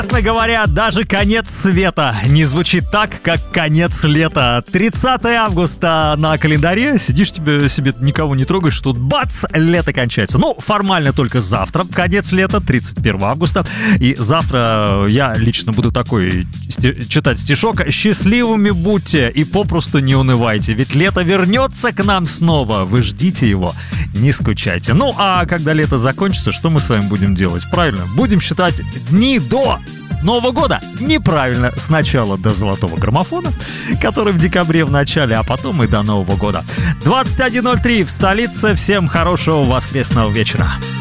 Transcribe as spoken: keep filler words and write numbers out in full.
Честно говоря, даже конец света не звучит так, как конец лета. тридцатое августа на календаре. Сидишь тебе, себе никого не трогаешь, тут бац, лето кончается. Ну, формально только завтра конец лета, тридцать первого августа. И завтра я лично буду такой сти- читать стишок. Счастливыми будьте и попросту не унывайте, ведь лето вернется к нам снова. Вы ждите его, не скучайте. Ну, а когда лето закончится, что мы с вами будем делать? Правильно, будем считать дни до Нового года. Неправильно, сначала до золотого граммофона, который в декабре в начале, а потом и до Нового года. двадцать один ноль три в столице. Всем хорошего воскресного вечера.